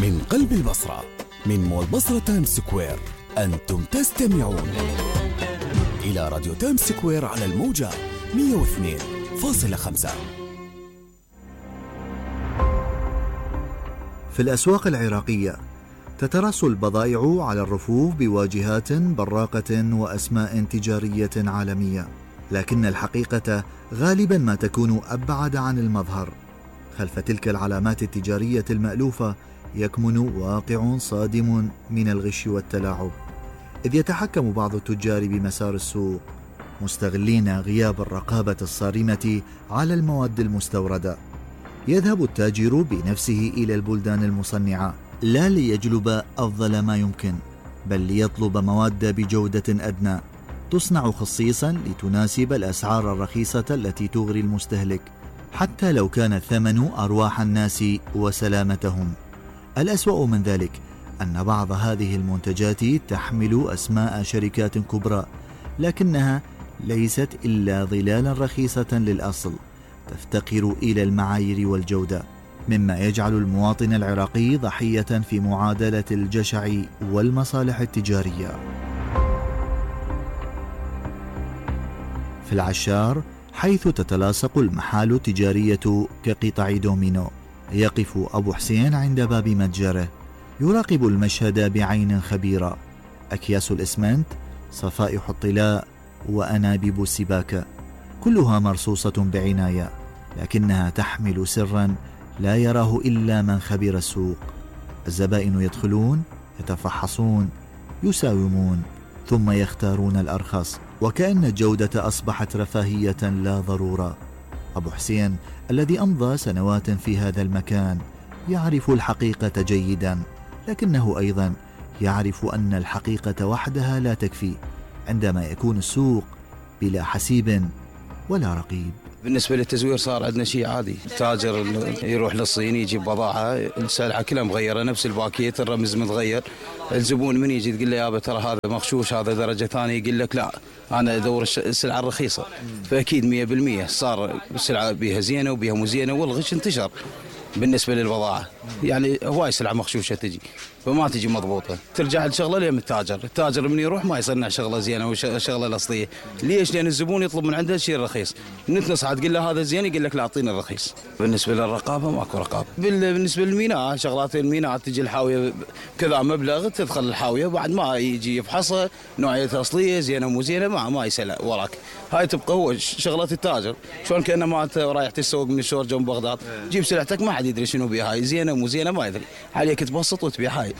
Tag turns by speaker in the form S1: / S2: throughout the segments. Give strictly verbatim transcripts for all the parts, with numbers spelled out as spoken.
S1: من قلب البصرة، من مول بصرة تايمز سكوير، أنتم تستمعون إلى راديو تايمز سكوير على الموجة مئة واثنين فاصلة خمسة.
S2: في الأسواق العراقية تترص البضائع على الرفوف بواجهات براقة وأسماء تجارية عالمية، لكن الحقيقة غالبا ما تكون أبعد عن المظهر. خلف تلك العلامات التجارية المألوفة يكمن واقع صادم من الغش والتلاعب، إذ يتحكم بعض التجار بمسار السوق مستغلين غياب الرقابة الصارمة على المواد المستوردة. يذهب التاجر بنفسه إلى البلدان المصنعة لا ليجلب أفضل ما يمكن، بل ليطلب مواد بجودة أدنى تصنع خصيصا لتناسب الأسعار الرخيصة التي تغري المستهلك، حتى لو كان الثمن أرواح الناس وسلامتهم. الأسوأ من ذلك أن بعض هذه المنتجات تحمل أسماء شركات كبرى، لكنها ليست إلا ظلالا رخيصة للأصل تفتقر إلى المعايير والجودة، مما يجعل المواطن العراقي ضحية في معادلة الجشع والمصالح التجارية. في العشار، حيث تتلاصق المحال التجارية كقطع دومينو، يقف أبو حسين عند باب متجره يراقب المشهد بعين خبيرة. أكياس الإسمنت، صفائح الطلاء، وأنابيب السباكة كلها مرصوصة بعناية، لكنها تحمل سرا لا يراه إلا من خبير السوق. الزبائن يدخلون، يتفحصون، يساومون، ثم يختارون الأرخص، وكأن الجودة أصبحت رفاهية لا ضرورة. أبو حسين الذي أمضى سنوات في هذا المكان يعرف الحقيقة جيدا، لكنه أيضا يعرف أن الحقيقة وحدها لا تكفي عندما يكون السوق بلا حسيب ولا رقيب.
S3: بالنسبة للتزوير صار عندنا شيء عادي، التاجر يروح للصين يجيب بضاعة السلعة كلها مغيرة، نفس الباكيت الرمز متغير، الزبون من يجي تقول له يابا ترى هذا مغشوش، هذا درجة ثانية، يقول لك لا أنا أدور السلعة الرخيصة. فأكيد مية بالمية صار السلعة بيها زينة وبيها مو زينة، والغش انتشر بالنسبة للبضاعة. يعني هواي سلعة مغشوشة تجي فما تجي مضبوطة، ترجع الشغلة لين التاجر، التاجر من يروح ما يصنع شغلة زينة وشغلة الأصلية. ليش؟ لأن الزبون يطلب من عنده الشيء الرخيص، نتنصح تقول له هذا زين يقول لك لا أعطينا الرخيص. بالنسبة للرقابة ماكو رقابة. بالنسبة للميناء، شغلات الميناء تجي الحاوية كذا مبلغ، تدخل الحاوية بعد ما يجي يفحصها نوعية أصلية زينة مو زينة ما ما يسأل وراك. هاي تبقى هو شغلة التاجر، شلون كأنه ما أنت رايح تسوق من الشور جنب بغداد، جيب سلعتك ما حد يدري شنو بيها، هاي زينة مو زينة ما يدري، عليك تبسط وتبيع. هاي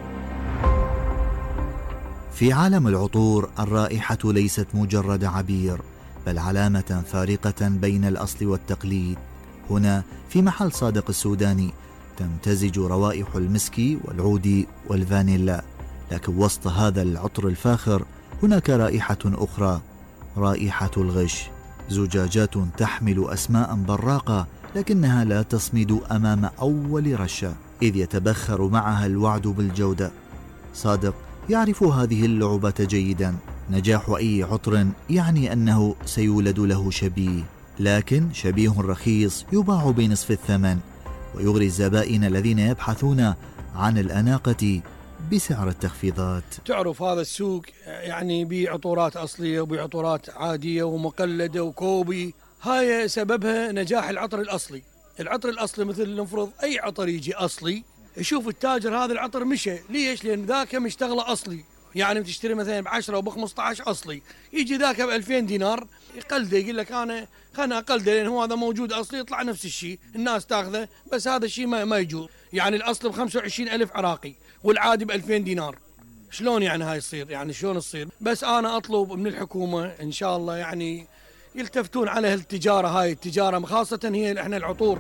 S2: في عالم العطور الرائحة ليست مجرد عبير، بل علامة فارقة بين الأصل والتقليد. هنا في محل صادق السوداني تمتزج روائح المسك والعود والفانيلا، لكن وسط هذا العطر الفاخر هناك رائحة أخرى، رائحة الغش. زجاجات تحمل أسماء براقة، لكنها لا تصمد أمام أول رشة، إذ يتبخر معها الوعد بالجودة. صادق يعرف هذه اللعبة جيدا. نجاح أي عطر يعني أنه سيولد له شبيه، لكن شبيه رخيص يباع بنصف الثمن ويغري الزبائن الذين يبحثون عن الأناقة بسعر التخفيضات.
S4: تعرف هذا السوق يعني بعطورات أصلية وبعطورات عادية ومقلدة وكوبي، هاي سببها نجاح العطر الأصلي. العطر الأصلي مثل نفرض أي عطر يجي أصلي، يشوف التاجر هذا العطر مشى، ليش؟ لأن ذاك مشتغله أصلي، يعني بتشتري مثلا بعشرة وبخمسة عشر أصلي، يجي ذاك بألفين دينار يقلده، يقول لك أنا خلنا أقلده لأن هو هذا موجود أصلي، يطلع نفس الشيء، الناس تاخذه، بس هذا الشيء ما ما يجوز. يعني الأصل بخمسة وعشرين ألف عراقي والعادي بألفين دينار، شلون يعني هاي تصير؟ يعني شلون تصير؟ بس أنا أطلب من الحكومة إن شاء الله يعني يلتفتون على التجارة، هاي التجارة خاصة هي إحنا العطور.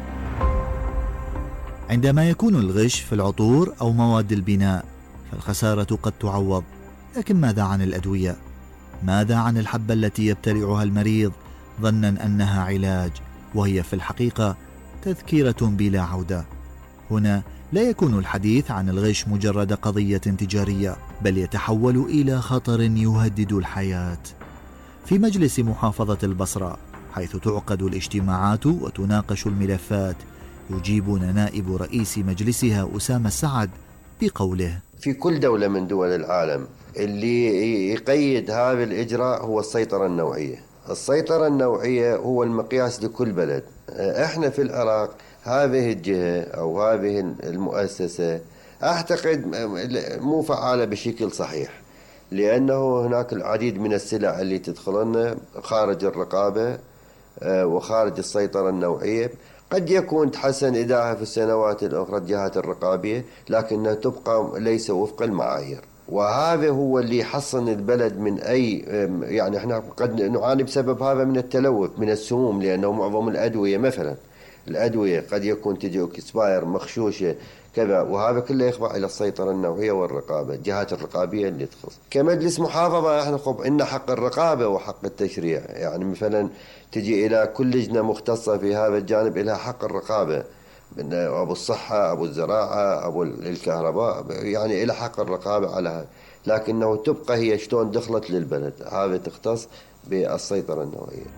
S2: عندما يكون الغش في العطور أو مواد البناء فالخسارة قد تعوض، لكن ماذا عن الأدوية؟ ماذا عن الحبة التي يبتلعها المريض ظنا أنها علاج وهي في الحقيقة تذكيرة بلا عودة؟ هنا لا يكون الحديث عن الغش مجرد قضية تجارية، بل يتحول إلى خطر يهدد الحياة. في مجلس محافظة البصرة حيث تعقد الاجتماعات وتناقش الملفات، يجيبنا نائب رئيس مجلسها أسامة السعد بقوله:
S5: في كل دولة من دول العالم اللي يقيد هذا الإجراء هو السيطرة النوعية. السيطرة النوعية هو المقياس لكل بلد. احنا في العراق هذه الجهة أو هذه المؤسسة أعتقد مو فعالة بشكل صحيح، لأنه هناك العديد من السلع اللي تدخلنا خارج الرقابة وخارج السيطرة النوعية. قد يكون تحسن إداءها في السنوات الأخرى الجهات الرقابية، لكنها تبقى ليس وفق المعايير، وهذا هو اللي يحصن البلد من أي يعني احنا قد نعاني بسبب هذا من التلوث من السموم، لأنه معظم الأدوية مثلا الأدوية قد يكون تجي اكسباير مخشوشة كذا، وهذا كله يخضع إلى السيطرة النوعية والرقابة، الجهات الرقابية اللي تخص. كمجلس محافظة احنا خب إن حق الرقابة وحق التشريع، يعني مثلا تجي إلى كل لجنة مختصة في هذا الجانب إلها حق الرقابة، أبو الصحة أبو الزراعة أبو الكهرباء، يعني إلى حق الرقابة على هذا، لكنه تبقى هي شلون دخلت للبلد، هذا تختص بالسيطرة النوعية.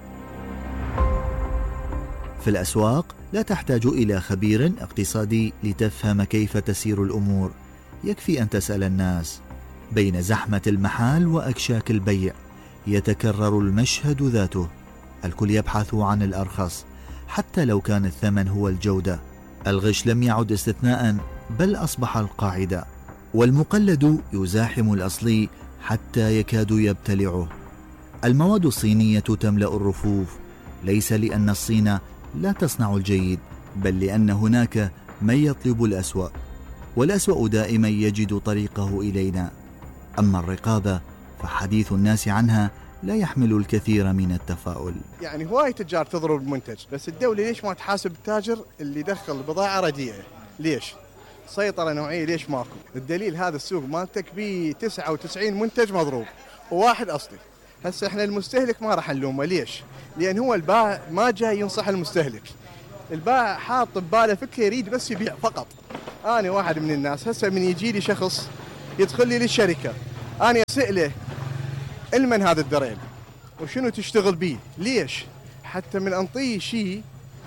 S2: في الأسواق لا تحتاج إلى خبير اقتصادي لتفهم كيف تسير الأمور، يكفي أن تسأل الناس. بين زحمة المحال وأكشاك البيع يتكرر المشهد ذاته، الكل يبحث عن الأرخص حتى لو كان الثمن هو الجودة. الغش لم يعد استثناء بل أصبح القاعدة، والمقلد يزاحم الأصلي حتى يكاد يبتلعه. المواد الصينية تملأ الرفوف، ليس لأن الصين لا تصنع الجيد، بل لأن هناك من يطلب الأسوأ، والأسوأ دائما يجد طريقه إلينا. أما الرقابة فحديث الناس عنها لا يحمل الكثير من التفاؤل.
S6: يعني هواي تجار تضرب المنتج، بس الدولة ليش ما تحاسب التاجر اللي دخل بضاعة رديئة؟ ليش؟ سيطرة نوعية ليش ماكو؟ الدليل هذا السوق مالتك بيه تسعة وتسعين منتج مضروب وواحد أصلي. هسه احنا المستهلك ما راح نلومه، ليش؟ لأن هو البائع ما جاي ينصح المستهلك، البائع حاط بباله فكرة يريد بس يبيع فقط. أنا واحد من الناس هسه من يجي لي شخص يدخل لي للشركة، أنا أسأله المن هذا الدريل وشنو تشتغل بيه؟ ليش؟ حتى من أنطيه شيء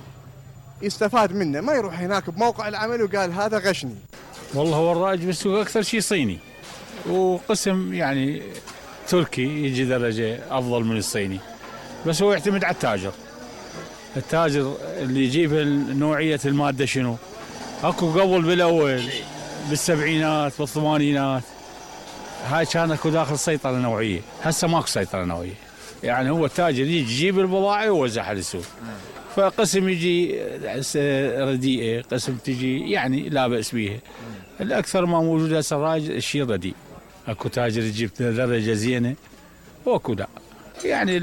S6: يستفاد منه، ما يروح هناك بموقع العمل وقال هذا غشني.
S7: والله هو الرائج بالسوق أكثر شيء صيني، وقسم يعني تركي يجي درجة أفضل من الصيني، بس هو يعتمد على التاجر. التاجر اللي يجيب نوعية المادة شنو؟ أكو قبل بالأول بالسبعينات والثمانينات هاي كان اكو داخل سيطرة نوعية، هسه ماكو سيطرة نوعية. يعني هو التاجر يجي يجيب البضاعة ويوزعها للسوق، فقسم يجي رديئة، قسم تجي يعني لا بأس بيها. الأكثر ما موجود هسه الراجل الشيء رديء، اكو تاجر يجيب درجة زينة واكو لا، يعني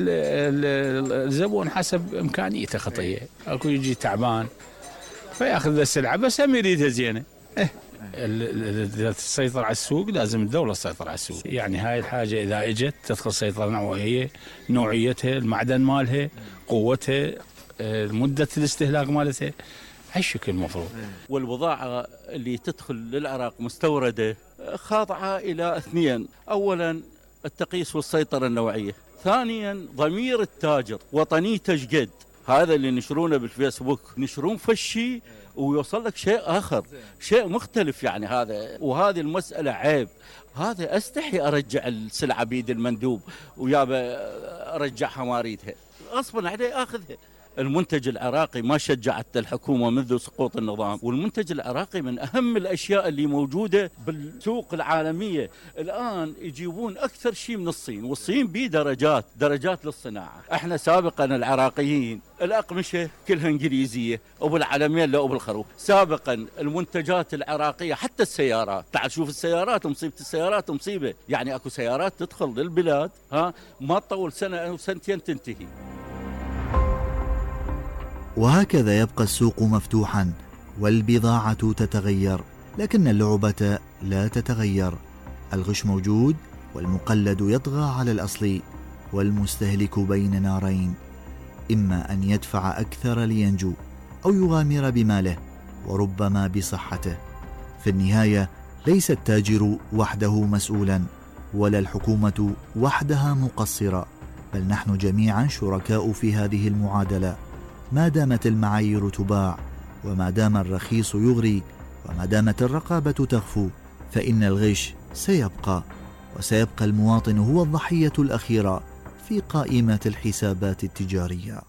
S7: الزبون حسب إمكانيته خطية، اكو يجي تعبان فياخذ السلعة بس هم يريدها زينة. إيه إذا تسيطر على السوق لازم الدولة تسيطر على السوق، يعني هاي الحاجة إذا إجت تدخل سيطرة نوعية، نوعيتها، المعدن مالها، قوتها، مدة الاستهلاك مالتها، هالشكل المفروض.
S8: والبضاعة اللي تدخل للعراق مستوردة خاضعة إلى اثنين، أولا التقييس والسيطرة النوعية، ثانيا ضمير التاجر وطنيته شقد. هذا اللي نشرونه بالفيسبوك نشرون فشي ويوصل لك شيء آخر، شيء مختلف، يعني هذا وهذه المسألة عيب. هذا أستحي أرجع السلعة بيد المندوب ويابا أرجعها ما أريدها، غصبا عليه أخذها. المنتج العراقي ما شجعت الحكومة منذ سقوط النظام، والمنتج العراقي من أهم الأشياء اللي موجودة بالسوق العالمية. الآن يجيبون أكثر شيء من الصين، والصين بيه درجات درجات للصناعة. احنا سابقا العراقيين الأقمشة كلها إنجليزية وبالعلمين لا وبالخروف. سابقا المنتجات العراقية حتى السيارات، تعال شوف السيارات، مصيبة السيارات مصيبة، يعني أكو سيارات تدخل للبلاد ها ما تطول سنة أو سنتين تنتهي.
S2: وهكذا يبقى السوق مفتوحا والبضاعة تتغير، لكن اللعبة لا تتغير. الغش موجود والمقلد يطغى على الأصلي، والمستهلك بين نارين، إما أن يدفع أكثر لينجو أو يغامر بماله وربما بصحته. في النهاية ليس التاجر وحده مسؤولا، ولا الحكومة وحدها مقصرة، بل نحن جميعا شركاء في هذه المعادلة. ما دامت المعايير تباع وما دام الرخيص يغري وما دامت الرقابة تخفو فإن الغش سيبقى، وسيبقى المواطن هو الضحية الأخيرة في قائمة الحسابات التجارية.